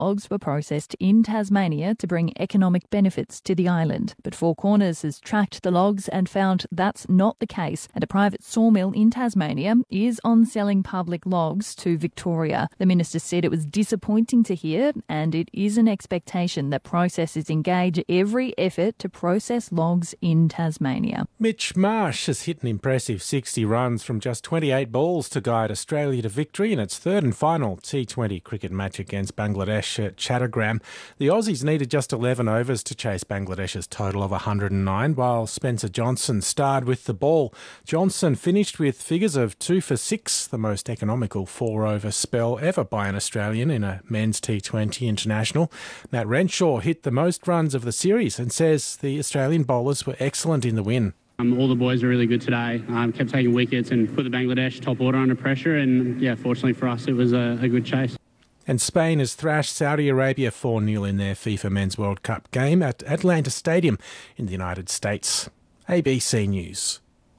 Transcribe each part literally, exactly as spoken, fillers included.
logs were processed in Tasmania to bring economic benefits to the island. But Four Corners has tracked the logs and found that's not the case, and a private sawmill in Tasmania is on selling public logs to Victoria. The minister said it was disappointing to hear, and it is an expectation that processors engage every effort to process logs in Tasmania. Mitch Marsh has hit an impressive sixty runs from just twenty-eight balls to guide Australia to victory in its third and final T twenty cricket match against Bangladesh at Chattogram. The Aussies needed just eleven overs to chase Bangladesh's total of one hundred nine, while Spencer Johnson starred with the ball. Johnson finished with figures of two for six, the most economical four-over spell ever by an Australian in a men's T twenty international. Matt Renshaw hit the most runs of the series and says the Australian bowlers were excellent in the win. Um, all the boys were really good today, um, kept taking wickets and put the Bangladesh top order under pressure, and yeah, fortunately for us it was a, a good chase. And Spain has thrashed Saudi Arabia four nil in their FIFA Men's World Cup game at Atlanta Stadium in the United States. A B C News.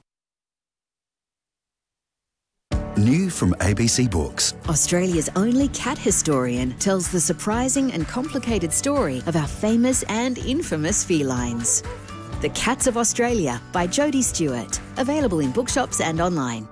New from A B C Books. Australia's only cat historian tells the surprising and complicated story of our famous and infamous felines. The Cats of Australia by Jodie Stewart. Available in bookshops and online.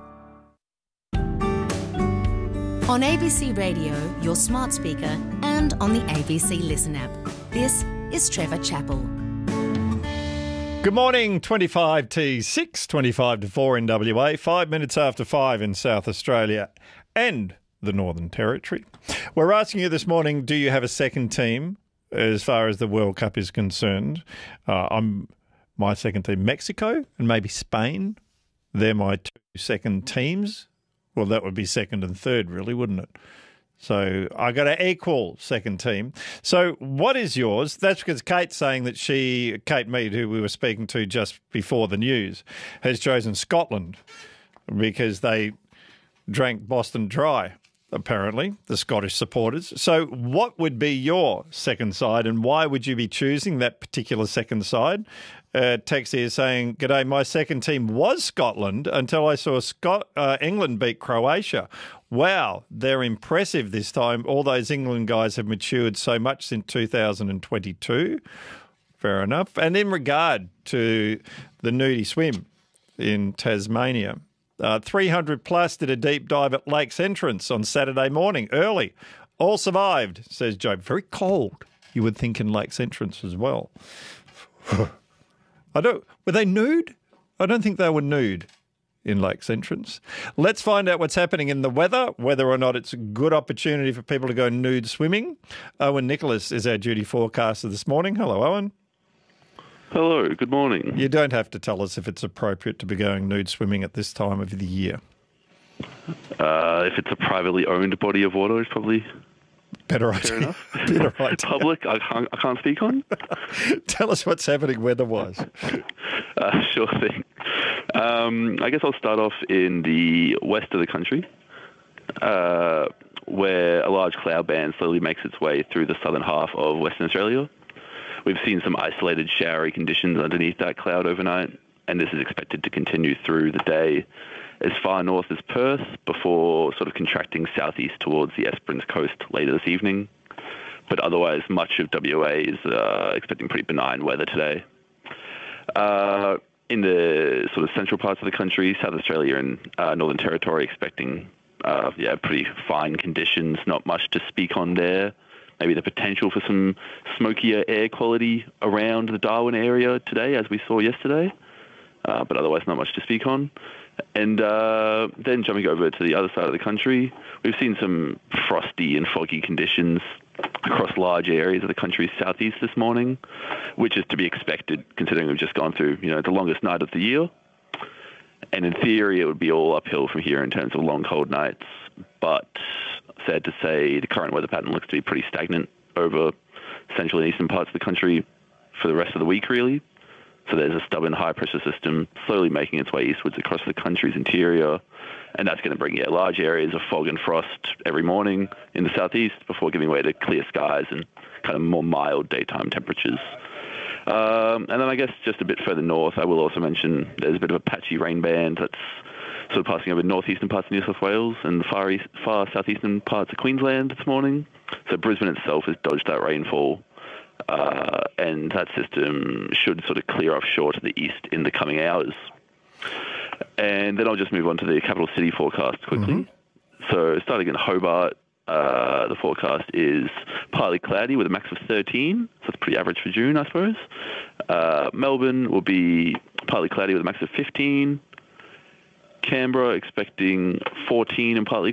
On A B C Radio, your smart speaker, and on the A B C Listen app. This is Trevor Chappell. Good morning, twenty-five T six, twenty-five to four in W A, five minutes after five in South Australia and the Northern Territory. We're asking you this morning, do you have a second team as far as the World Cup is concerned? Uh, I'm my second team, Mexico and maybe Spain. They're my two second teams. Well, that would be second and third, really, wouldn't it? So I got an equal second team. So what is yours? That's because Kate's saying that she, Kate Mead, who we were speaking to just before the news, has chosen Scotland because they drank Boston dry, apparently, the Scottish supporters. So what would be your second side and why would you be choosing that particular second side? Uh, text here saying, "G'day, my second team was Scotland until I saw Scot- uh, England beat Croatia. Wow, they're impressive this time. All those England guys have matured so much since two thousand twenty-two. Fair enough. And in regard to the nudie swim in Tasmania, uh, three hundred plus did a deep dive at Lakes Entrance on Saturday morning, early. All survived, says Joe. Very cold, you would think, in Lakes Entrance as well. I don't. Were they nude? I don't think they were nude in Lakes Entrance. Let's find out what's happening in the weather, whether or not it's a good opportunity for people to go nude swimming. Owen Nicholas is our duty forecaster this morning. Hello, Owen. Hello, good morning. You don't have to tell us if it's appropriate to be going nude swimming at this time of the year. Uh, if it's a privately owned body of water, it's probably... Better Fair idea. enough. Better idea. Public, I can't, I can't speak on. Tell us what's happening weather-wise. Uh, sure thing. Um, I guess I'll start off in the west of the country, uh, where a large cloud band slowly makes its way through the southern half of Western Australia. We've seen some isolated showery conditions underneath that cloud overnight, and this is expected to continue through the day as far north as Perth before sort of contracting southeast towards the Esperance coast later this evening. But otherwise, much of W A is uh, expecting pretty benign weather today. Uh, in the sort of central parts of the country, South Australia and uh, Northern Territory expecting uh, yeah, pretty fine conditions, not much to speak on there. Maybe the potential for some smokier air quality around the Darwin area today, as we saw yesterday, uh, but otherwise not much to speak on. And uh, then jumping over to the other side of the country, we've seen some frosty and foggy conditions across large areas of the country's southeast this morning, which is to be expected considering we've just gone through, you know, the longest night of the year. And in theory, it would be all uphill from here in terms of long, cold nights. But sad to say, the current weather pattern looks to be pretty stagnant over central and eastern parts of the country for the rest of the week, really. So there's a stubborn high-pressure system slowly making its way eastwards across the country's interior, and that's going to bring yeah, large areas of fog and frost every morning in the southeast before giving way to clear skies and kind of more mild daytime temperatures. Um, and then I guess just a bit further north, I will also mention there's a bit of a patchy rain band that's sort of passing over northeastern parts of New South Wales and the far east, far southeastern parts of Queensland this morning. So Brisbane itself has dodged that rainfall, uh, and that system should sort of clear offshore to the east in the coming hours. And then I'll just move on to the capital city forecast quickly. Mm-hmm. So starting in Hobart, uh, the forecast is partly cloudy with a max of thirteen, so it's pretty average for June, I suppose. Uh, Melbourne will be partly cloudy with a max of fifteen. Canberra expecting fourteen and partly